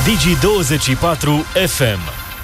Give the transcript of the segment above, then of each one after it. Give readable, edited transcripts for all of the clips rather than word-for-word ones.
Digi24 FM.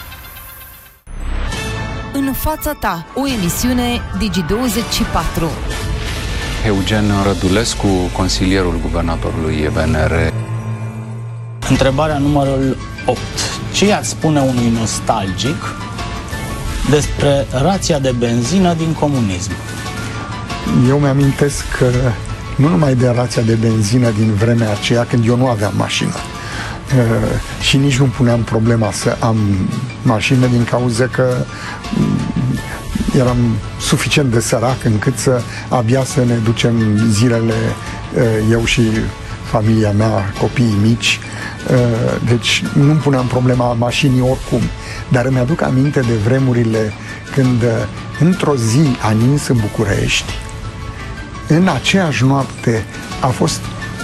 În fața ta, o emisiune Digi24. Eugen Rădulescu, consilierul guvernatorului VNR. Întrebarea numărul 8. Ce i-ar spune unui nostalgic despre rația de benzină din comunism? Eu mi-amintesc că nu numai de rația de benzină din vremea aceea, când eu nu aveam mașină, și nici nu puneam problema să am mașină din cauza că eram suficient de sărac încât abia să ne ducem zilele, eu și familia mea, copiii mici, deci nu puneam problema mașinii oricum. Dar îmi aduc aminte de vremurile când într-o zi a nins în București, în aceeași noapte a fost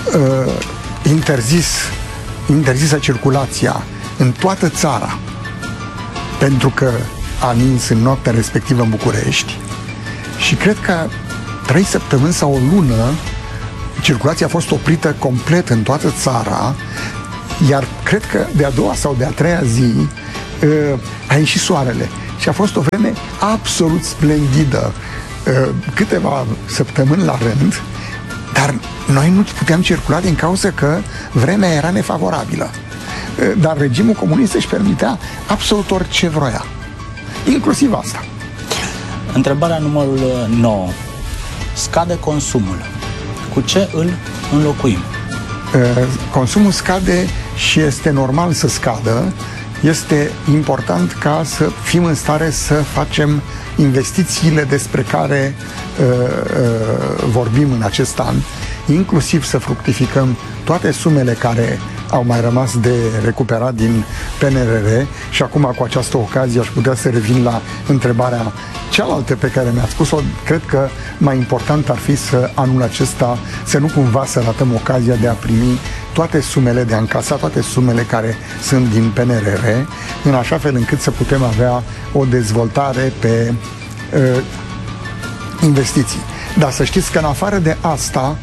interzisă circulația în toată țara, pentru că a nins în noaptea respectivă în București, și cred că 3 săptămâni sau o lună circulația a fost oprită complet în toată țara, iar cred că de a doua sau de a treia zi a ieșit soarele și a fost o vreme absolut splendidă, câteva săptămâni la rând, dar noi nu puteam circula din cauza că vremea era nefavorabilă. Dar regimul comunist își permitea absolut orice vroia, inclusiv asta. Întrebarea numărul 9. Scade consumul. Cu ce îl înlocuim? Consumul scade și este normal să scadă. Este important ca să fim în stare să facem investițiile despre care vorbim în acest an, inclusiv să fructificăm toate sumele care au mai rămas de recuperat din PNRR. Și acum, cu această ocazie, aș putea să revin la întrebarea cealaltă pe care mi-ați spus-o. Cred că mai important ar fi să anul acesta să nu cumva să ratăm ocazia de a primi toate sumele, de a încasa toate sumele care sunt din PNRR, în așa fel încât să putem avea o dezvoltare pe investiții. Dar să știți că în afară de asta,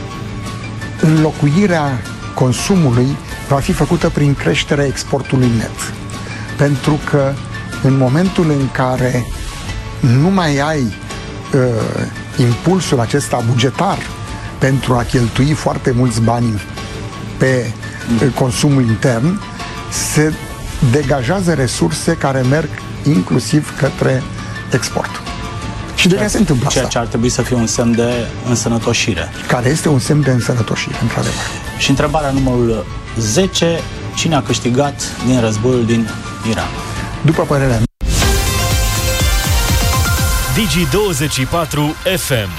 înlocuirea consumului va fi făcută prin creșterea exportului net. Pentru că în momentul în care nu mai ai impulsul acesta bugetar pentru a cheltui foarte mulți bani pe consumul intern, se degajează resurse care merg inclusiv către export. Și de ce se întâmplă asta? Ceea ce ar trebui să fie un semn de însănătoșire. Care este un semn de însănătoșire, într-adevăr. Și întrebarea numărul 10. Cine a câștigat din războiul din Iran? După părerea mea, Digi24 FM.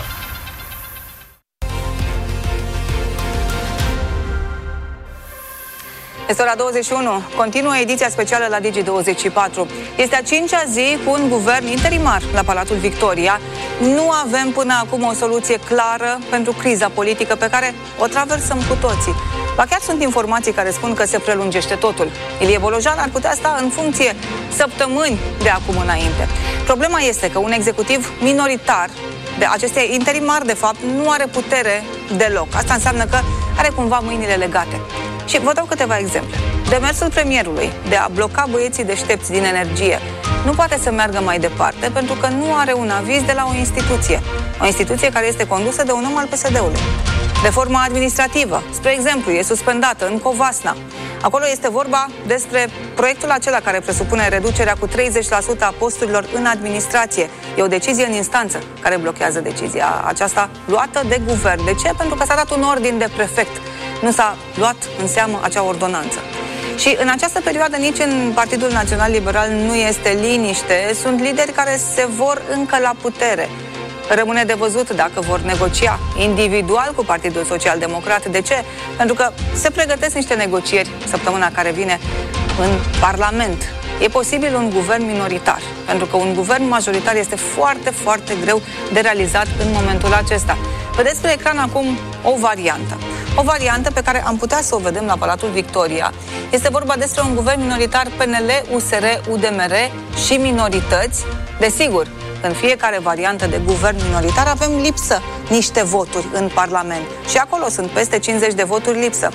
Este ora 21. Continuă ediția specială la Digi24. Este a 5-a zi cu un guvern interimar la Palatul Victoria. Nu avem până acum o soluție clară pentru criza politică pe care o traversăm cu toții. Ba chiar sunt informații care spun că se prelungește totul. Ilie Bolojan ar putea sta în funcție săptămâni de acum înainte. Problema este că un executiv minoritar, de aceste interimar, de fapt, nu are putere deloc. Asta înseamnă că are cumva mâinile legate. Și vă dau câteva exemple. Demersul premierului de a bloca băieții deștepți din energie nu poate să meargă mai departe pentru că nu are un aviz de la o instituție. O instituție care este condusă de un om al PSD-ului. Reforma administrativă, spre exemplu, e suspendată în Covasna. Acolo este vorba despre proiectul acela care presupune reducerea cu 30% a posturilor în administrație. E o decizie în instanță care blochează decizia aceasta luată de guvern. De ce? Pentru că s-a dat un ordin de prefect. Nu s-a luat în seamă acea ordonanță. Și în această perioadă nici în Partidul Național Liberal nu este liniște. Sunt lideri care se vor încă la putere. Rămâne de văzut dacă vor negocia individual cu Partidul Social Democrat. De ce? Pentru că se pregătesc niște negocieri săptămâna care vine în Parlament. E posibil un guvern minoritar, pentru că un guvern majoritar este foarte, foarte greu de realizat în momentul acesta. Vedeți pe ecran acum o variantă. O variantă pe care am putea să o vedem la Palatul Victoria. Este vorba despre un guvern minoritar PNL, USR, UDMR și minorități. Desigur, în fiecare variantă de guvern minoritar avem lipsă niște voturi în Parlament. Și acolo sunt peste 50 de voturi lipsă.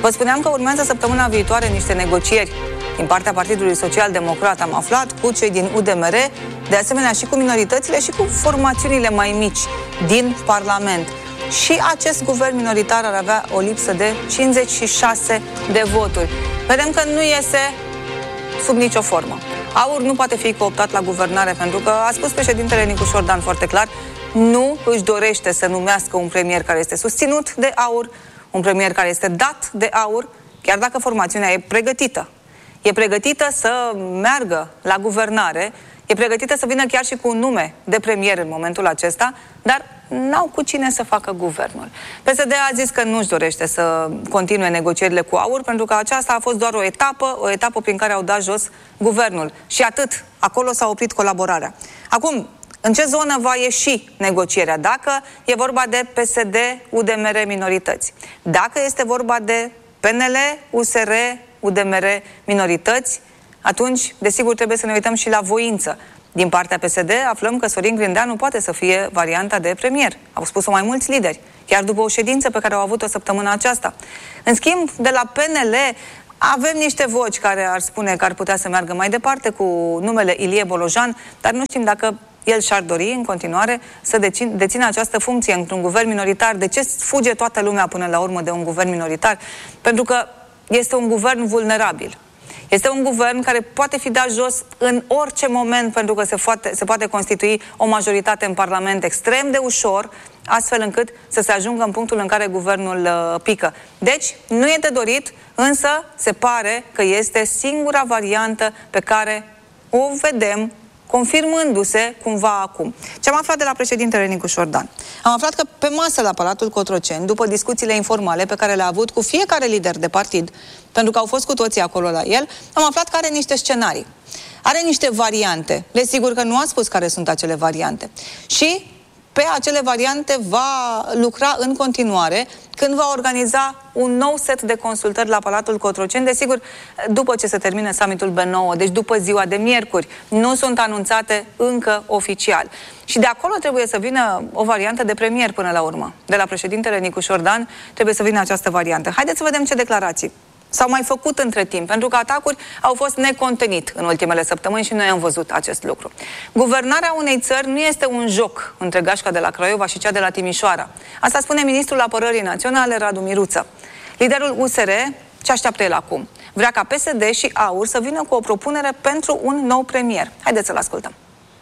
Vă spuneam că urmează săptămâna viitoare niște negocieri din partea Partidului Social Democrat. Am aflat cu cei din UDMR, de asemenea și cu minoritățile și cu formațiunile mai mici din Parlament. Și acest guvern minoritar ar avea o lipsă de 56 de voturi. Vedem că nu iese sub nicio formă. AUR nu poate fi cooptat la guvernare, pentru că a spus președintele Nicu Șordan foarte clar, nu își dorește să numească un premier care este susținut de AUR, un premier care este dat de AUR, chiar dacă formațiunea e pregătită. E pregătită să meargă la guvernare, e pregătită să vină chiar și cu un nume de premier în momentul acesta, dar n-au cu cine să facă guvernul. PSD a zis că nu-și dorește să continue negocierile cu AUR, pentru că aceasta a fost doar o etapă prin care au dat jos guvernul. Și atât. Acolo s-a oprit colaborarea. Acum, în ce zonă va ieși negocierea? Dacă e vorba de PSD, UDMR, minorități. Dacă este vorba de PNL, USR, UDMR, minorități, atunci, desigur, trebuie să ne uităm și la voință. Din partea PSD aflăm că Sorin Grindeanu poate să fie varianta de premier. Au spus-o mai mulți lideri, chiar după o ședință pe care au avut-o săptămâna aceasta. În schimb, de la PNL avem niște voci care ar spune că ar putea să meargă mai departe cu numele Ilie Bolojan, dar nu știm dacă el și-ar dori în continuare să dețină această funcție într-un guvern minoritar. De ce fuge toată lumea până la urmă de un guvern minoritar? Pentru că este un guvern vulnerabil. Este un guvern care poate fi dat jos în orice moment, pentru că se poate constitui o majoritate în Parlament extrem de ușor, astfel încât să se ajungă în punctul în care guvernul pică. Deci, nu e de dorit, însă se pare că este singura variantă pe care o vedem confirmându-se cumva acum. Ce am aflat de la președintele Nicu Șordan? Am aflat că pe masă la Palatul Cotroceni, după discuțiile informale pe care le-a avut cu fiecare lider de partid, pentru că au fost cu toții acolo la el, am aflat că are niște scenarii. Are niște variante. Desigur că nu a spus care sunt acele variante. Și pe acele variante va lucra în continuare când va organiza un nou set de consultări la Palatul Cotroceni, desigur, după ce se termine summitul B9, deci după ziua de miercuri. Nu sunt anunțate încă oficial. Și de acolo trebuie să vină o variantă de premier până la urmă. De la președintele Nicu Șordan trebuie să vină această variantă. Haideți să vedem ce declarații s-au mai făcut între timp, pentru că atacuri au fost necontenit în ultimele săptămâni și noi am văzut acest lucru. Guvernarea unei țări nu este un joc între gașca de la Craiova și cea de la Timișoara. Asta spune ministrul Apărării Naționale, Radu Miruță. Liderul USR, ce așteaptă el acum? Vrea ca PSD și AUR să vină cu o propunere pentru un nou premier. Haideți să-l ascultăm.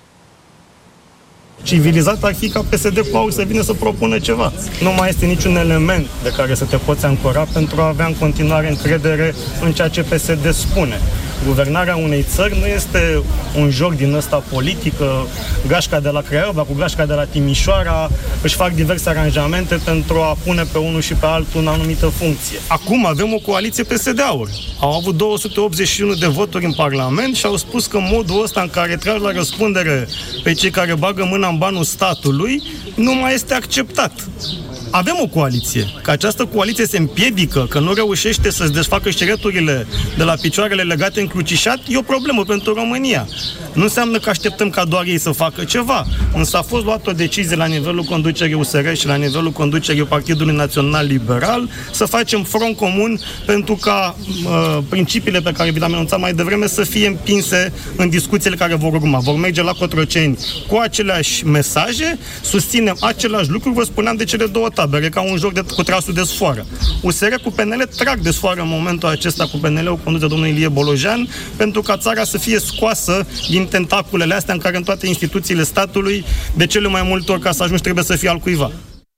Civilizat ar fi ca PSD cu AUR să vină să propună ceva. Nu mai este niciun element de care să te poți ancora pentru a avea în continuare încredere în ceea ce PSD spune. Guvernarea unei țări nu este un joc din ăsta politică, gașca de la Craiova cu gașca de la Timișoara își fac diverse aranjamente pentru a pune pe unul și pe altul în anumită funcție. Acum avem o coaliție PSD-AUR. Au avut 281 de voturi în Parlament și au spus că modul ăsta în care tragi la răspundere pe cei care bagă mâna în banul statului nu mai este acceptat. Avem o coaliție. Că această coaliție se împiedică, că nu reușește să-ți desfacă șireturile de la picioarele legate încrucișat, e o problemă pentru România. Nu înseamnă că așteptăm ca doar ei să facă ceva. Însă a fost luată o decizie la nivelul conducerii USR și la nivelul conducerii Partidului Național Liberal să facem front comun pentru ca principiile pe care vi le-am anunțat mai devreme să fie împinse în discuțiile care vor urma. Vor merge la Cotroceni cu aceleași mesaje, susținem același lucru, vă spuneam de cele două tabere, ca un joc cu trasul de sfoară. USR cu PNL trag de sfoară în momentul acesta cu PNL-ul condus de domnul Ilie Bolojan, pentru ca țara să fie scoasă din tentaculele astea în care în toate instituțiile statului, de cele mai multe ori ca să ajungi trebuie să fie al cuiva.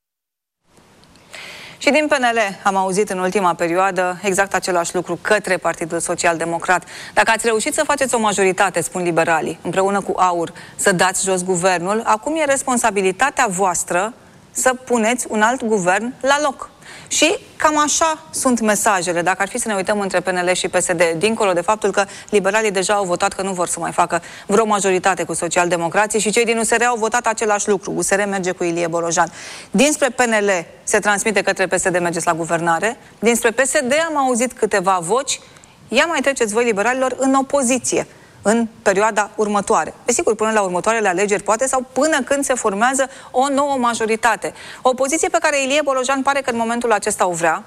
Și din PNL am auzit în ultima perioadă exact același lucru către Partidul Social Democrat. Dacă ați reușit să faceți o majoritate, spun liberalii, împreună cu AUR, să dați jos guvernul, acum e responsabilitatea voastră să puneți un alt guvern la loc. Și cam așa sunt mesajele, dacă ar fi să ne uităm între PNL și PSD, dincolo de faptul că liberalii deja au votat că nu vor să mai facă vreo majoritate cu socialdemocrații și cei din USR au votat același lucru. USR merge cu Ilie Bolojan. Dinspre PNL se transmite către PSD mergeți la guvernare, dinspre PSD am auzit câteva voci, ia mai treceți voi liberalilor în opoziție în perioada următoare. Desigur, până la următoarele alegeri, poate, sau până când se formează o nouă majoritate. O poziție pe care Ilie Bolojan pare că în momentul acesta o vrea,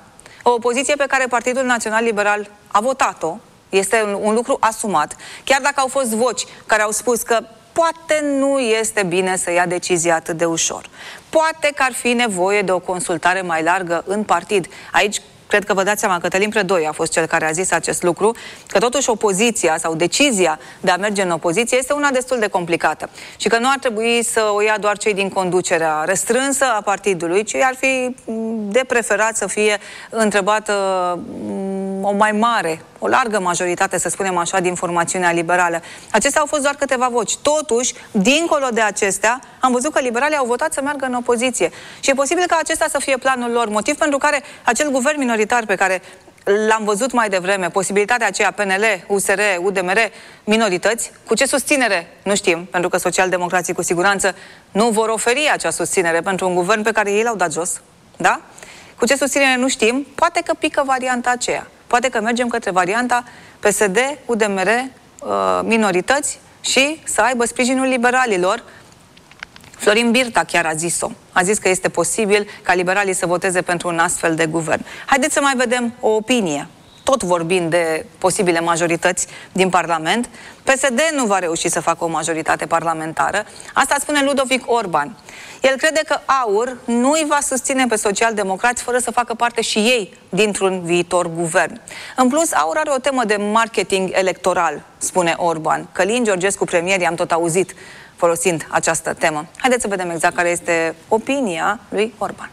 O opoziție pe care Partidul Național Liberal a votat-o, este un lucru asumat, chiar dacă au fost voci care au spus că poate nu este bine să ia decizia atât de ușor. Poate că ar fi nevoie de o consultare mai largă în partid. Aici cred că vă dați seama, Cătălin Predoiu a fost cel care a zis acest lucru, că totuși opoziția sau decizia de a merge în opoziție este una destul de complicată și că nu ar trebui să o ia doar cei din conducerea restrânsă a partidului, ci ar fi de preferat să fie întrebată o mai mare, o largă majoritate, să spunem așa, din formațiunea liberală. Acestea au fost doar câteva voci. Totuși, dincolo de acestea, am văzut că liberalii au votat să meargă în opoziție. Și e posibil ca acesta să fie planul lor, motiv pentru care acel guvern minoritar pe care l-am văzut mai devreme, posibilitatea aceea PNL, USR, UDMR, minorități, cu ce susținere? Nu știm, pentru că socialdemocrații cu siguranță nu vor oferi acea susținere pentru un guvern pe care ei l-au dat jos. Da? Cu ce susținere nu știm, poate că pică varianta aceea. Poate că mergem către varianta PSD, UDMR, minorități și să aibă sprijinul liberalilor. Florin Birta chiar a zis-o. A zis că este posibil ca liberalii să voteze pentru un astfel de guvern. Haideți să mai vedem o opinie. Tot vorbind de posibile majorități din Parlament, PSD nu va reuși să facă o majoritate parlamentară. Asta spune Ludovic Orban. El crede că AUR nu îi va susține pe socialdemocrați fără să facă parte și ei dintr-un viitor guvern. În plus, AUR are o temă de marketing electoral, spune Orban. Călin Georgescu premier, i-am tot auzit folosind această temă. Haideți să vedem exact care este opinia lui Orban.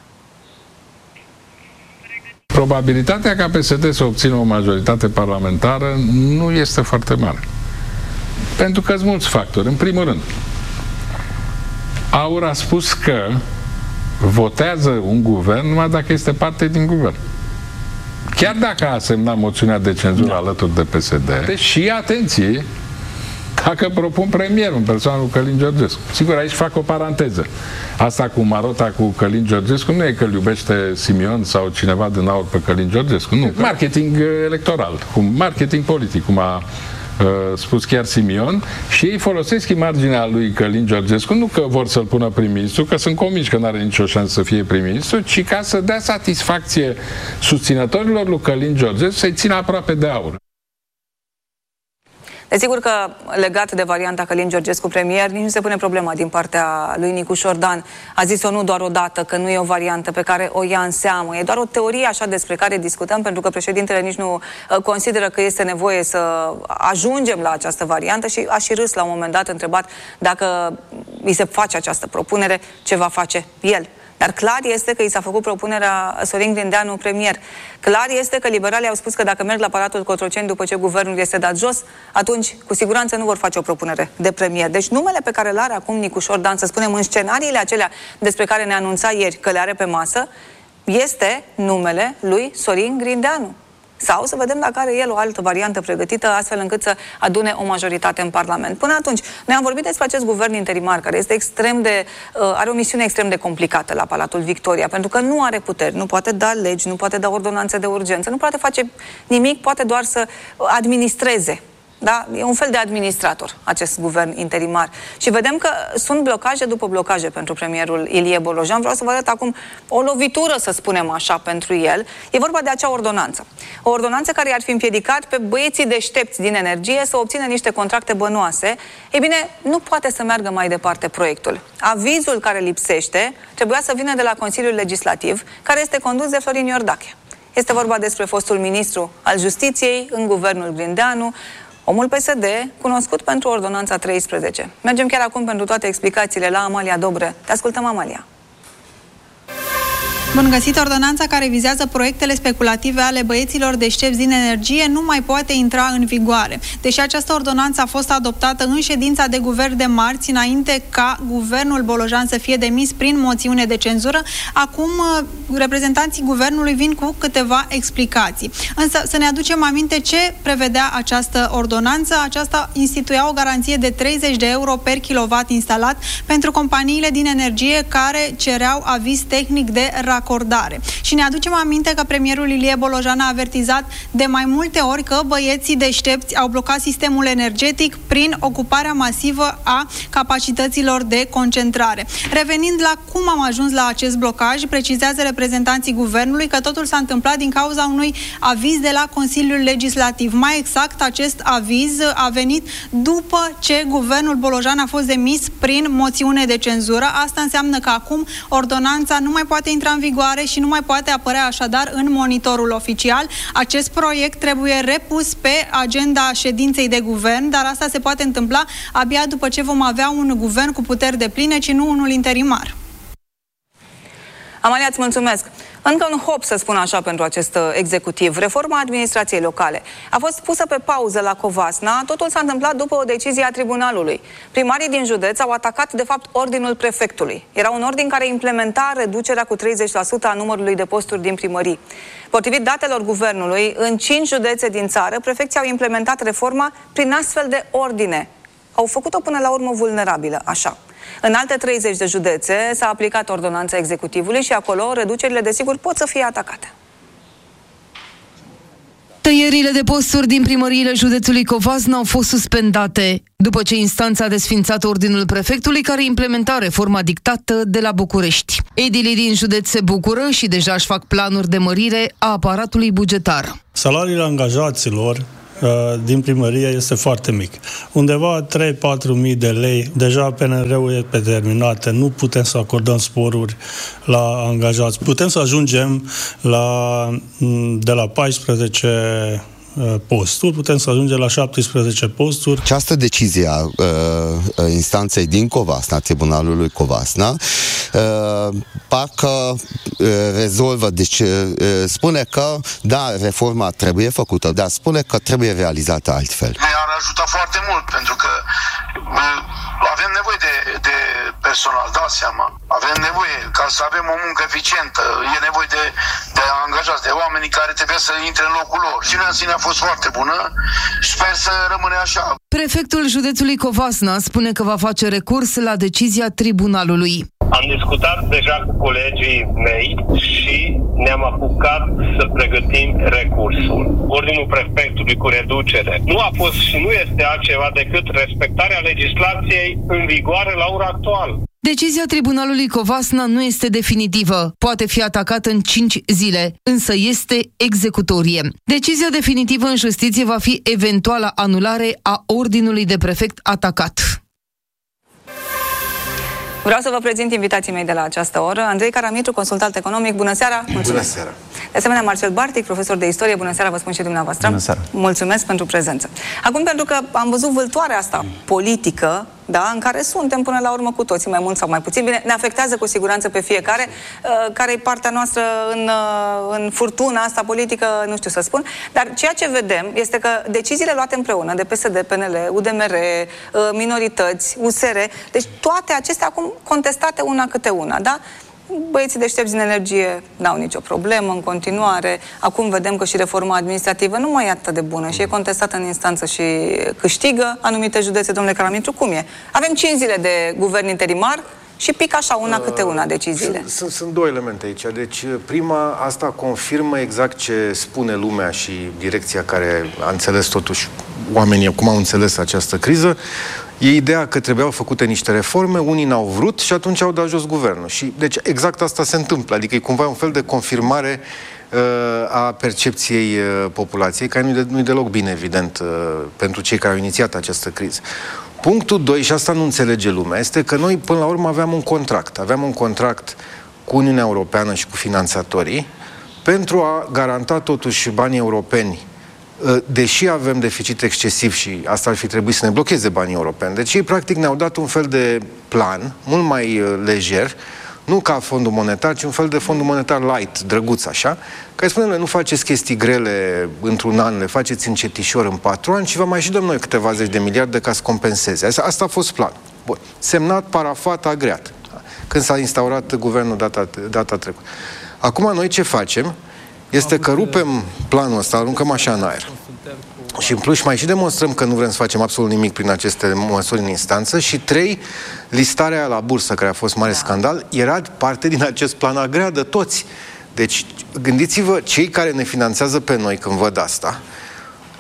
Probabilitatea ca PSD să obțină o majoritate parlamentară nu este foarte mare. Pentru că sunt mulți factori. În primul rând, AUR a spus că votează un guvern numai dacă este parte din guvern. Chiar dacă a semnat moțiunea de cenzură alături de PSD. Deci și atenție, dacă propun premierul în persoana lui Călin Georgescu. Sigur, aici fac o paranteză. Asta cu marota cu Călin Georgescu nu e că îl iubește Simion sau cineva din AUR pe Călin Georgescu. Nu. Marketing electoral, marketing politic, cum a spus chiar Simion, și ei folosesc imaginea lui Călin Georgescu, nu că vor să-l pună prim-ministru, că sunt convinși că nu are nicio șansă să fie prim-ministru, ci ca să dea satisfacție susținătorilor lui Călin Georgescu să-i țină aproape de AUR. Desigur că, legat de varianta Călin Georgescu premier, nici nu se pune problema din partea lui Nicu Șordan. A zis-o nu doar o dată, că nu e o variantă pe care o ia în seamă. E doar o teorie așa despre care discutăm, pentru că președintele nici nu consideră că este nevoie să ajungem la această variantă și a și râs la un moment dat, întrebat dacă îi se face această propunere, ce va face el. Dar clar este că i s-a făcut propunerea Sorin Grindeanu premier. Clar este că liberalii au spus că dacă merg la Palatul Cotroceni după ce guvernul este dat jos, atunci cu siguranță nu vor face o propunere de premier. Deci numele pe care îl are acum Nicu Șordan, să spunem în scenariile acelea despre care ne anunța ieri că le are pe masă, este numele lui Sorin Grindeanu. Sau să vedem dacă are el o altă variantă pregătită, astfel încât să adune o majoritate în Parlament. Până atunci, noi am vorbit despre acest guvern interimar, care este are o misiune extrem de complicată la Palatul Victoria, pentru că nu are puteri, nu poate da legi, nu poate da ordonanțe de urgență, nu poate face nimic, poate doar să administreze. Da? E un fel de administrator acest guvern interimar. Și vedem că sunt blocaje după blocaje pentru premierul Ilie Bolojan. Vreau să vă arăt acum o lovitură, să spunem așa, pentru el. E vorba de acea ordonanță. O ordonanță care i-ar fi împiedicat pe băieții deștepți din energie să obțină niște contracte bănoase. Ei bine, nu poate să meargă mai departe proiectul. Avizul care lipsește trebuia să vină de la Consiliul Legislativ, care este condus de Florin Iordache. Este vorba despre fostul ministru al Justiției în guvernul Grindeanu, omul PSD, cunoscut pentru ordonanța 13. Mergem chiar acum pentru toate explicațiile la Amalia Dobre. Te ascultăm, Amalia. Bun găsit! Ordonanța care vizează proiectele speculative ale băieților deștepți din energie nu mai poate intra în vigoare. Deși această ordonanță a fost adoptată în ședința de guvern de marți, înainte ca guvernul Bolojan să fie demis prin moțiune de cenzură, acum reprezentanții guvernului vin cu câteva explicații. Însă să ne aducem aminte ce prevedea această ordonanță. Aceasta instituia o garanție de 30 de euro per kilowatt instalat pentru companiile din energie care cereau aviz tehnic de acordare. Și ne aducem aminte că premierul Ilie Bolojan a avertizat de mai multe ori că băieții deștepți au blocat sistemul energetic prin ocuparea masivă a capacităților de concentrare. Revenind la cum am ajuns la acest blocaj, precizează reprezentanții reprezentanții guvernului că totul s-a întâmplat din cauza unui aviz de la Consiliul Legislativ. Mai exact, acest aviz a venit după ce guvernul Bolojan a fost demis prin moțiune de cenzură. Asta înseamnă că acum ordonanța nu mai poate intra în vigoare și nu mai poate apărea așadar în monitorul oficial. Acest proiect trebuie repus pe agenda ședinței de guvern, dar asta se poate întâmpla abia după ce vom avea un guvern cu puteri depline, ci nu unul interimar. Amalia, îți mulțumesc. Încă un hop, să spun așa, pentru acest executiv. Reforma administrației locale a fost pusă pe pauză la Covasna. Totul s-a întâmplat după o decizie a tribunalului. Primarii din județ au atacat, de fapt, ordinul prefectului. Era un ordin care implementa reducerea cu 30% a numărului de posturi din primării. Potrivit datelor guvernului, în 5 județe din țară, prefecții au implementat reforma prin astfel de ordine. Au făcut-o până la urmă vulnerabilă, așa. În alte 30 de județe s-a aplicat ordonanța executivului și acolo reducerile, desigur, pot să fie atacate. Tăierile de posturi din primăriile județului Covasna au fost suspendate după ce instanța a desființat ordinul prefectului care implementa reforma dictată de la București. Edilii din județ se bucură și deja își fac planuri de mărire a aparatului bugetar. Salariile angajaților din primărie este foarte mic. Undeva 3-4 mii de lei, deja PNR-ul e determinat, nu putem să acordăm sporuri la angajați. Putem să ajungem de la 14 posturi, putem să ajungem la 17 posturi. Această decizie a instanței din Covasna, Tribunalului Covasna, parcă rezolvă, deci spune că, da, reforma trebuie făcută, dar spune că trebuie realizată altfel. Ne-ar ajuta foarte mult, pentru că avem nevoie de personal, dați seama. Avem nevoie, ca să avem o muncă eficientă, e nevoie de angajați, de oamenii care trebuie să intre în locul lor. Și în sine a fost foarte bună și sper să rămâne așa. Prefectul județului Covasna spune că va face recurs la decizia tribunalului. Am discutat deja cu colegii mei și ne-am apucat să pregătim recursul. Ordinul prefectului cu reducere nu a fost și nu este altceva decât respectarea legislației în vigoare la ora actuală. Decizia Tribunalului Covasna nu este definitivă. Poate fi atacată în 5 zile, însă este executorie. Decizia definitivă în justiție va fi eventuala anulare a ordinului de prefect atacat. Vreau să vă prezint invitații mei de la această oră. Andrei Caramitru, consultant economic. Bună seara! Mulțumesc. Bună seara! De asemenea, Marcel Bartic, profesor de istorie. Bună seara, vă spun și dumneavoastră. Bună seara! Mulțumesc pentru prezență. Acum, pentru că am văzut vâltoarea asta politică, da, în care suntem până la urmă cu toții, mai mult sau mai puțin. Bine, ne afectează cu siguranță pe fiecare. Care e partea noastră în furtuna asta politică, nu știu să spun. Dar ceea ce vedem este că deciziile luate împreună de PSD, PNL, UDMR, minorități, USR, deci toate acestea acum contestate una câte una, da? Băieții deștepți din energie n-au nicio problemă în continuare. Acum vedem că și reforma administrativă nu mai e atât de bună și e contestată în instanță și câștigă anumite județe. Domnule Caramitru, cum e? Avem 5 zile de guvern interimar și pic așa una câte una deciziile. Sunt două elemente aici. Deci prima, asta confirmă exact ce spune lumea și direcția care a înțeles totuși oamenii cum au înțeles această criză. E ideea că trebuiau făcute niște reforme, unii n-au vrut și atunci au dat jos guvernul. Și deci exact asta se întâmplă, adică e cumva un fel de confirmare a percepției populației, care nu-i deloc bine, evident, pentru cei care au inițiat această criză. Punctul 2, și asta nu înțelege lumea, este că noi până la urmă aveam un contract. Aveam un contract cu Uniunea Europeană și cu finanțatorii pentru a garanta totuși banii europeni, deși avem deficit excesiv și asta ar fi trebuit să ne blocheze banii europeni. Deci ei practic ne-au dat un fel de plan, mult mai lejer, nu ca fondul monetar, ci un fel de fondul monetar light, drăguț așa, care spune, nu faceți chestii grele într-un an, le faceți încetișor în 4 ani și vă mai și dăm noi câteva zeci de miliarde ca să compenseze. Asta a fost plan. Bun. Semnat, parafat, agreat. Când s-a instaurat guvernul data trecută. Acum noi ce facem este că rupem planul ăsta, aruncăm așa în aer. Și în plus mai și demonstrăm că nu vrem să facem absolut nimic prin aceste măsuri în instanță. Și 3, listarea la bursă, care a fost mare scandal, era parte din acest plan agreat de toți. Deci, gândiți-vă, cei care ne finanțează pe noi când văd asta,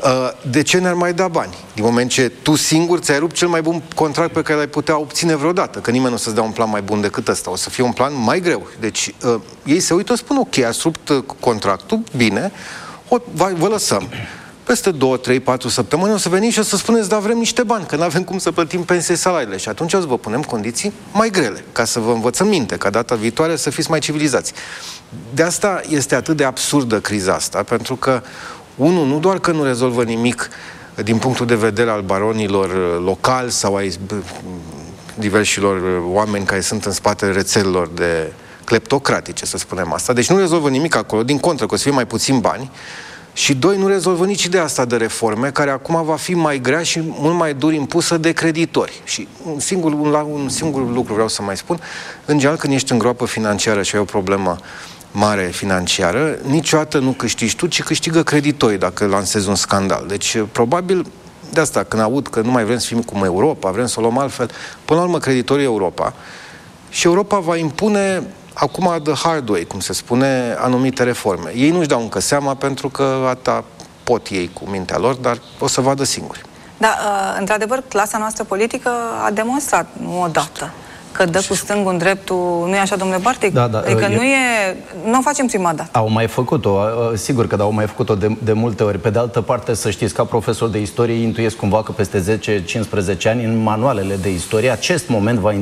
De ce ne-ar mai da bani? Din moment ce tu singur ți-ai rupt cel mai bun contract pe care l-ai putea obține vreodată, că nimeni nu o să-ți dea un plan mai bun decât ăsta, o să fie un plan mai greu. Deci ei se uită, spun ok, ați rupt contractul, bine, vă lăsăm. Peste 2, 3, 4 săptămâni o să veniți și o să spuneți, da, vrem niște bani, că nu avem cum să plătim pensii, salariile. Și atunci o să vă punem condiții mai grele, ca să vă învățăm minte, ca data viitoare să fiți mai civilizați. De asta este atât de absurdă criza asta, pentru că, unul, nu doar că nu rezolvă nimic din punctul de vedere al baronilor locali sau ai diversilor oameni care sunt în spatele rețelelor de cleptocratice, să spunem asta. Deci nu rezolvă nimic acolo, din contră, că o să fie mai puțin bani. Și doi, nu rezolvă nici ideea asta de reforme, care acum va fi mai grea și mult mai dur impusă de creditori. Și un singur lucru vreau să mai spun. În general, când ești în groapă financiară și ai o problemă mare financiară, niciodată nu câștigi tu, ci câștigă creditorii dacă lansezi un scandal. Deci, probabil, de asta, când aud că nu mai vrem să fim cum Europa, vrem să o luăm altfel, până la urmă, creditorii Europa. Și Europa va impune acum the hard way, cum se spune, anumite reforme. Ei nu-și dau încă seama pentru că atâta pot ei cu mintea lor, dar o să vadă singuri. Da, într-adevăr, clasa noastră politică a demonstrat, nu odată, că dă cu stângul în dreptul, nu e așa, domnule Bartic? Da, adică nu o facem prima dată. Au mai făcut-o, sigur că au mai făcut-o de multe ori. Pe de altă parte, să știți, ca profesor de istorie, intuiesc cumva că peste 10-15 ani, în manualele de istorie, acest moment va